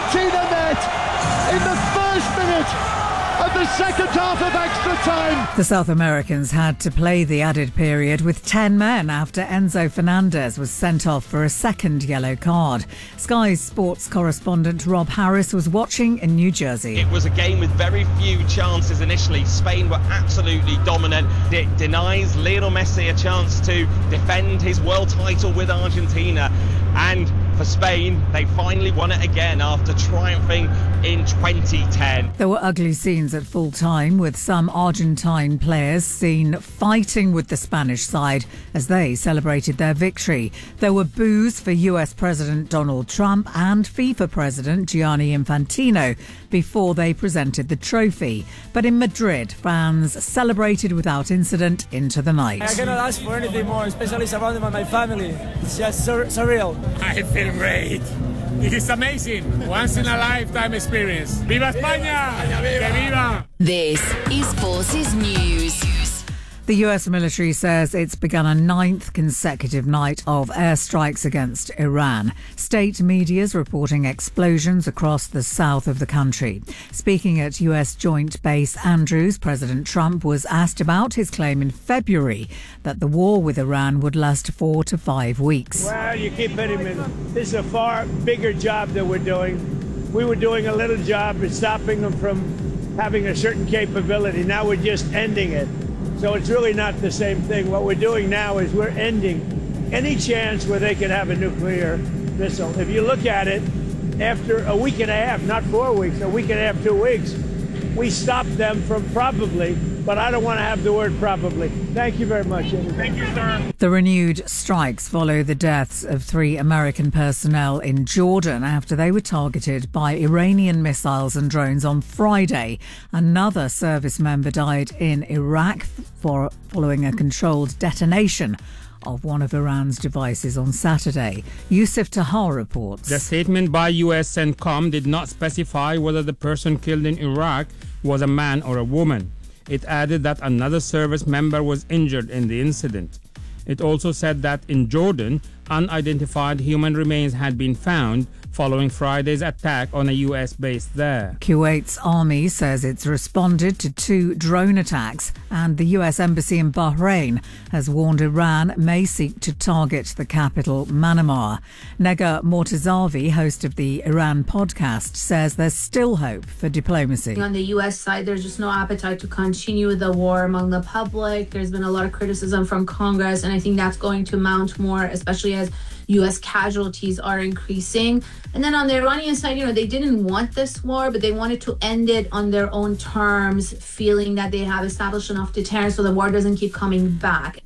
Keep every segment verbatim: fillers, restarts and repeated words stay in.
Argentina net in the first minute of the second half of extra time. The South Americans had to play the added period with ten men after Enzo Fernandez was sent off for a second yellow card. Sky's sports correspondent Rob Harris was watching in New Jersey. It was a game with very few chances initially. Spain were absolutely dominant. It denies Lionel Messi a chance to defend his world title with Argentina. And for Spain, they finally won it again after triumphing in twenty ten. There were ugly scenes at full time, with some Argentine players seen fighting with the Spanish side as they celebrated their victory. There were boos for U S President Donald Trump and FIFA President Gianni Infantino before they presented the trophy. But in Madrid, fans celebrated without incident into the night. I cannot ask for anything more, especially surrounded by my family. It's just sur- surreal. I feel great. It is amazing. Once in a lifetime experience. Viva España! Que viva! This is Forces News. The U S military says it's begun a ninth consecutive night of airstrikes against Iran. State media's reporting explosions across the south of the country. Speaking at U S Joint Base Andrews, President Trump was asked about his claim in February that the war with Iran would last four to five weeks. Well, you keep hitting me. This is a far bigger job that we're doing. We were doing a little job at stopping them from having a certain capability. Now we're just ending it. So it's really not the same thing. What we're doing now is we're ending any chance where they could have a nuclear missile. If you look at it, after a week and a half, not four weeks, a week and a half, two weeks, we stopped them from probably, but I don't want to have the word probably. Thank you very much. Thank you, sir. The renewed strikes follow the deaths of three American personnel in Jordan after they were targeted by Iranian missiles and drones on Friday. Another service member died in Iraq for following a controlled detonation of one of Iran's devices on Saturday. Yusuf Tahar reports. The statement by U S CENTCOM did not specify whether the person killed in Iraq was a man or a woman. It added that another service member was injured in the incident. It also said that in Jordan, unidentified human remains had been found following Friday's attack on a U S base there. Kuwait's army says it's responded to two drone attacks, and the U S Embassy in Bahrain has warned Iran may seek to target the capital, Manama. Nega Mortazavi, host of the Iran podcast, says there's still hope for diplomacy. On the U S side, there's just no appetite to continue the war among the public. There's been a lot of criticism from Congress, and I think that's going to mount more, especially as U S casualties are increasing. And then on the Iranian side, you know, they didn't want this war, but they wanted to end it on their own terms, feeling that they have established enough deterrence so the war doesn't keep coming back.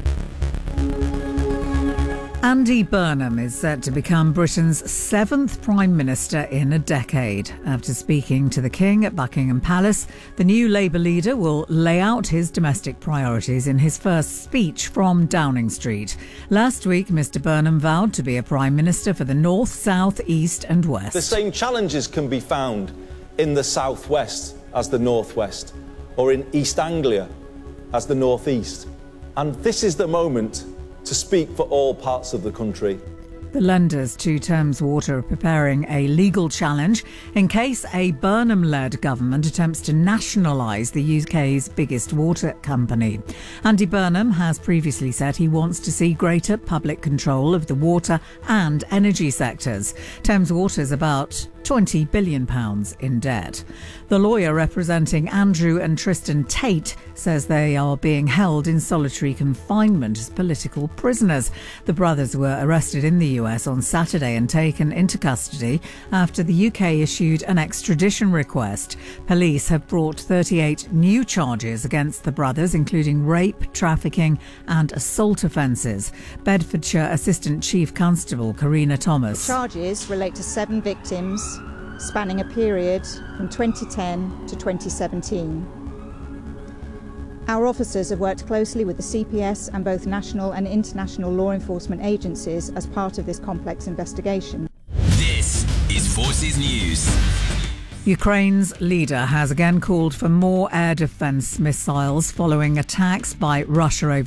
Andy Burnham is set to become Britain's seventh Prime Minister in a decade. After speaking to the King at Buckingham Palace, the new Labour leader will lay out his domestic priorities in his first speech from Downing Street. Last week, Mr Burnham vowed to be a Prime Minister for the North, South, East and West. The same challenges can be found in the South West as the North West, or in East Anglia as the North East. And this is the moment to speak for all parts of the country. The lenders to Thames Water are preparing a legal challenge in case a Burnham-led government attempts to nationalise the U K's biggest water company. Andy Burnham has previously said he wants to see greater public control of the water and energy sectors. Thames Water's about twenty billion pounds in debt. The lawyer representing Andrew and Tristan Tate says they are being held in solitary confinement as political prisoners. The brothers were arrested in the U S on Saturday and taken into custody after the U K issued an extradition request. Police have brought thirty-eight new charges against the brothers, including rape, trafficking and assault offences. Bedfordshire Assistant Chief Constable Karina Thomas. The charges relate to seven victims spanning a period from twenty ten to twenty seventeen. Our officers have worked closely with the C P S and both national and international law enforcement agencies as part of this complex investigation. This is Forces News. Ukraine's leader has again called for more air defence missiles following attacks by Russia over